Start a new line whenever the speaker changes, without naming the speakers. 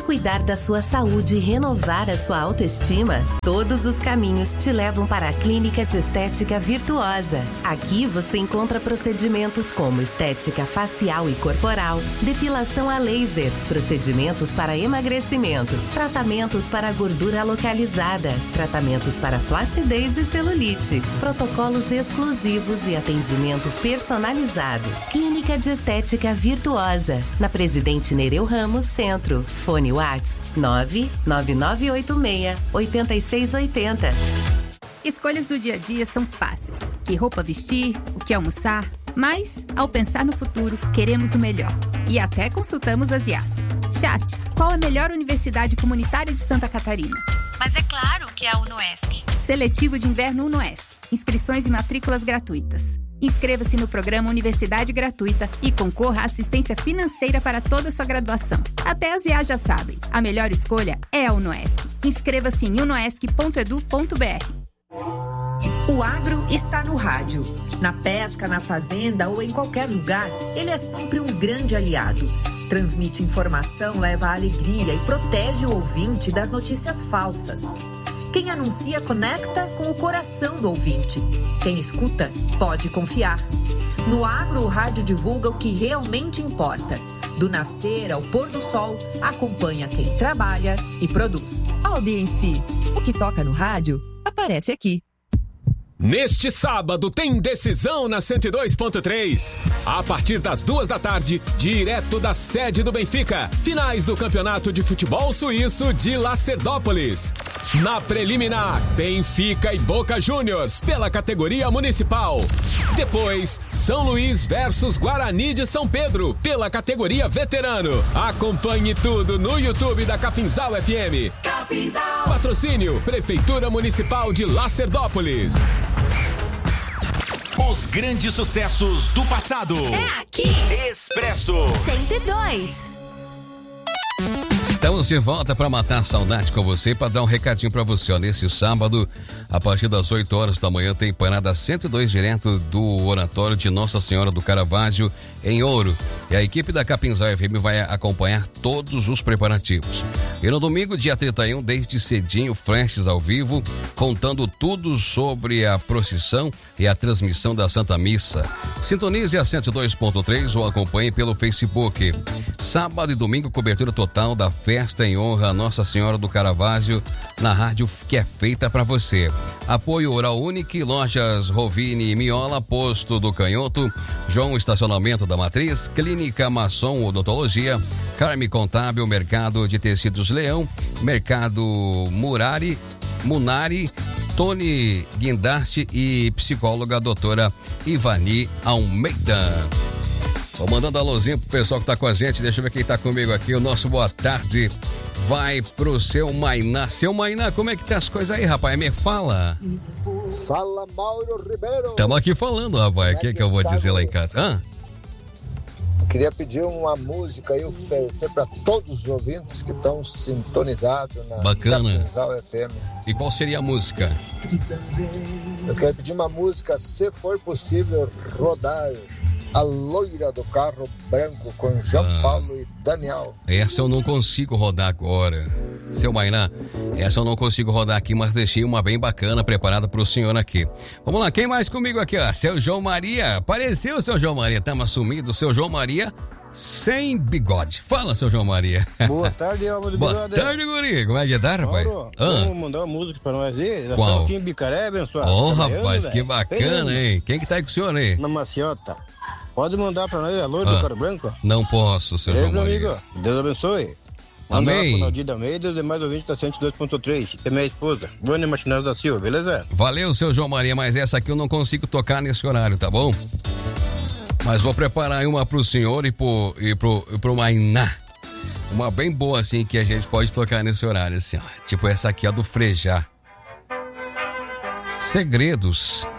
cuidar da sua saúde e renovar a sua autoestima? Todos os caminhos te levam para a Clínica de Estética Virtuosa. Aqui você encontra procedimentos como estética facial e corporal, depilação a laser, procedimentos para emagrecimento, tratamentos para gordura localizada, tratamentos para flacidez e celulite, protocolos exclusivos e atendimento personalizado. Clínica de Estética Virtuosa, na Presidente Nereu Ramos, Centro. Fone WhatsApp 99986-8680.
Escolhas do dia a dia são fáceis. Que roupa vestir, o que almoçar. Mas, ao pensar no futuro, queremos o melhor. E até consultamos as IAs. Chat, qual a melhor universidade comunitária de Santa Catarina?
Mas é claro que é a UnoESC.
Seletivo de Inverno UnoESC. Inscrições e matrículas gratuitas. Inscreva-se no programa Universidade Gratuita e concorra à assistência financeira para toda a sua graduação. Até as IAs já sabem, a melhor escolha é a UnoESC. Inscreva-se em unoesc.edu.br.
O agro está no rádio. Na pesca, na fazenda ou em qualquer lugar, ele é sempre um grande aliado. Transmite informação, leva alegria e protege o ouvinte das notícias falsas. Quem anuncia conecta com o coração do ouvinte. Quem escuta pode confiar. No agro, o rádio divulga o que realmente importa. Do nascer ao pôr do sol, acompanha quem trabalha e produz.
Audiência. O que toca no rádio aparece aqui.
Neste sábado tem decisão na 102.3. A partir das 14h, direto da sede do Benfica. Finais do Campeonato de Futebol Suíço de Lacerdópolis. Na preliminar, Benfica e Boca Juniors pela categoria municipal. Depois, São Luís versus Guarani de São Pedro pela categoria veterano. Acompanhe tudo no YouTube da Capinzal FM.
Capinzal.
Patrocínio Prefeitura Municipal de Lacerdópolis.
Os grandes sucessos do passado.
É aqui.
Expresso
102.
Estamos de volta para matar a saudade com você, para dar um recadinho para você. Ó, nesse sábado, a partir das 8 horas da manhã, tem Parada 102 direto do Oratório de Nossa Senhora do Caravaggio, em Ouro. E a equipe da Capinzal FM vai acompanhar todos os preparativos. E no domingo, dia 31, desde cedinho, flashes ao vivo, contando tudo sobre a procissão e a transmissão da Santa Missa. Sintonize a 102.3 ou acompanhe pelo Facebook. Sábado e domingo, cobertura total da festa em honra a Nossa Senhora do Caravaggio, na rádio que é feita para você. Apoio Oral Unique, Lojas Rovini e Miola, Posto do Canhoto, João Estacionamento da Matriz, Clínica Maçom Odontologia, Carme Contábil, Mercado de Tecidos Leão, Mercado Munari, Tony Guindaste e psicóloga doutora Ivani Almeida. Vou mandando alôzinho pro pessoal que tá com a gente. Deixa eu ver quem tá comigo aqui. O nosso boa tarde vai pro seu Mainá. Seu Mainá, como é que tá as coisas aí, rapaz? Me fala.
Fala, Mauro Ribeiro.
Estamos aqui falando, rapaz. O que eu vou dizer lá em casa?
Queria pedir uma música e oferecer para todos os ouvintes que estão sintonizados na Capinzal FM.
E qual seria a música?
Eu quero pedir uma música, se for possível, rodar A Loira do Carro Branco com João Paulo e Daniel.
Essa eu não consigo rodar agora. Seu Mainá, essa eu não consigo rodar aqui, mas deixei uma bem bacana preparada pro senhor aqui. Vamos lá, quem mais comigo aqui, ó? Seu João Maria. Apareceu, seu João Maria. Tava sumido, seu João Maria sem bigode. Fala, seu João Maria.
Boa tarde, alma do bigode.
Boa tarde, guri. Como é que tá, rapaz?
Vamos mandar uma música pra nós aí.
Qual?
Nós aqui em Bicaré, abençoado.
Ô, rapaz, que bacana, hein? Quem que tá aí com o senhor aí?
Na Maciota. Pode mandar pra nós a Loira do Carro Branco?
Não posso, seu João Maria.
Amigo, Deus abençoe.
Amém.
Mandar pro da Almeida e os demais ouvintes da 102.3. É minha esposa, Vânia Machinelo da Silva, beleza?
Valeu, seu João Maria, mas essa aqui eu não consigo tocar nesse horário, tá bom? Mas vou preparar uma pro senhor e pro Mainá. Uma bem boa, assim, que a gente pode tocar nesse horário, assim, ó. Tipo essa aqui, ó, do Frejá. Segredos.